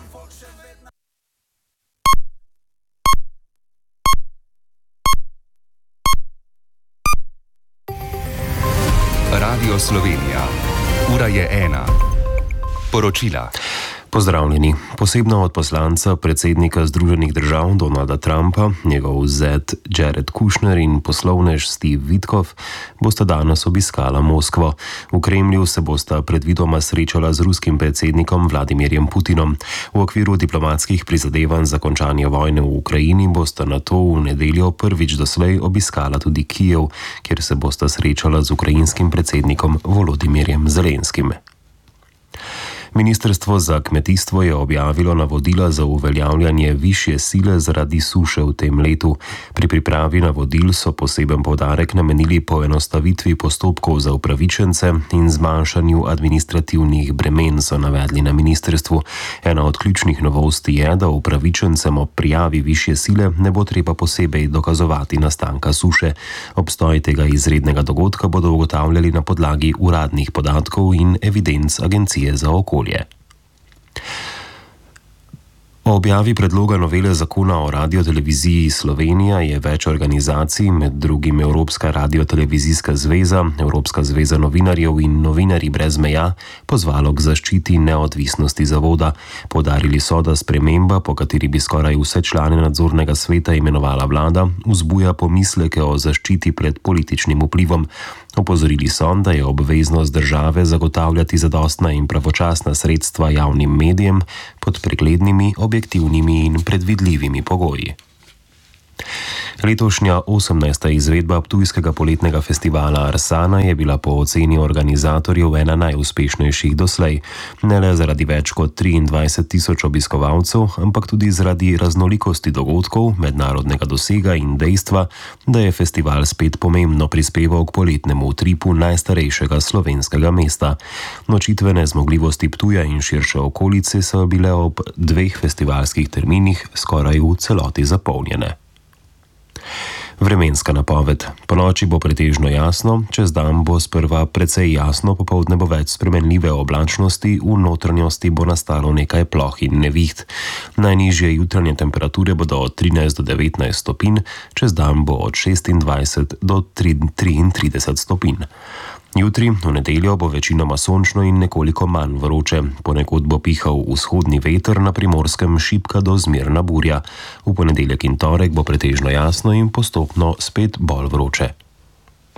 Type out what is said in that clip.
Radio Slovenija. Ura je 1. Poročila. Pozdravljeni. Posebno od poslanca predsednika Združenih držav Donalda Trumpa, njegov zet Jared Kushner in poslovnež Steve Witkoff bosta danes obiskala Moskvo. V Kremlju se bosta predvidoma srečala z ruskim predsednikom Vladimirjem Putinom. V okviru diplomatskih prizadevanj za končanje vojne v Ukrajini bosta nato v nedeljo prvič doslej obiskala tudi Kijev, kjer se bosta srečala z ukrajinskim predsednikom Volodimirjem Zelenskim. Ministrstvo za kmetijstvo je objavilo navodila za uveljavljanje višje sile zaradi suše v tem letu. Pri pripravi navodil so poseben poudarek namenili poenostavitvi postopkov za upravičence in zmanjšanju administrativnih bremen, so navedli na ministrstvu. Ena od ključnih novosti je, da upravičencem ob prijavi višje sile ne bo treba posebej dokazovati nastanka suše. Obstoj tega izrednega dogodka bodo ugotavljali na podlagi uradnih podatkov in evidenc Agencije za okolje. O objavi predloga novele zakona o radioteleviziji Slovenija je več organizacij, med drugim Evropska radiotelevizijska zveza, Evropska zveza novinarjev in Novinarji brez meja, pozvalo k zaščiti neodvisnosti zavoda. Poudarili so, da sprememba, po kateri bi skoraj vse člane nadzornega sveta imenovala vlada, vzbuja pomisleke o zaščiti pred političnim vplivom. Opozorili so, da je obveznost države zagotavljati zadostna in pravočasna sredstva javnim medijem pod preglednimi, objektivnimi in predvidljivimi pogoji. Letošnja 18. izvedba ptujskega poletnega festivala Arsana je bila po oceni organizatorjev ena najuspešnejših doslej. Ne le zaradi več kot 23.000 obiskovalcev, ampak tudi zaradi raznolikosti dogodkov, mednarodnega dosega in dejstva, da je festival spet pomembno prispeval k poletnemu utripu najstarejšega slovenskega mesta. Nočitvene zmogljivosti Ptuja in širše okolice so bile ob dveh festivalskih terminih skoraj v celoti zapolnjene. Vremenska napoved. Ponoči bo pretežno jasno, čez dan bo sprva precej jasno, popoldne bo več spremenljive oblačnosti, v notranjosti bo nastalo nekaj ploh in neviht. Najnižje jutranje temperature bodo od 13 do 19 stopinj, čez dan bo od 26 do 33 stopinj. Jutri, v nedeljo, bo večinoma sončno in nekoliko manj vroče. Ponekod bo pihal vzhodni veter, na Primorskem šibka do zmerna burja. V ponedeljek in torek bo pretežno jasno in postopno spet bolj vroče.